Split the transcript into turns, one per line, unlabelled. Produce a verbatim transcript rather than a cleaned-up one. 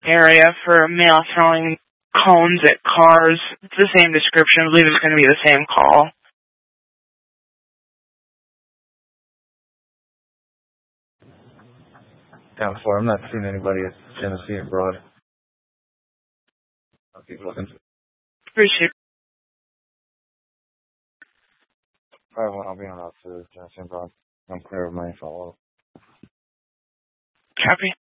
area for a male throwing cones at cars. It's the same description. I believe it's going to be the same call.
Down four. I'm not seeing anybody at Genesee and Broad. I'll keep looking.
Appreciate it.
All right, well, I'll be on out to Genesee and Broad. I'm clear of my follow-up.
Copy.